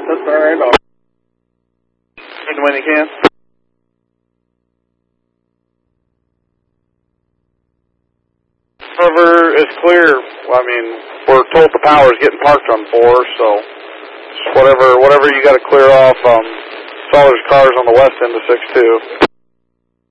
That's all right. When you can. River is clear. I mean, we're told the power is getting parked on 4, so whatever you got to clear off. Saw there's cars on the west end of 6-2.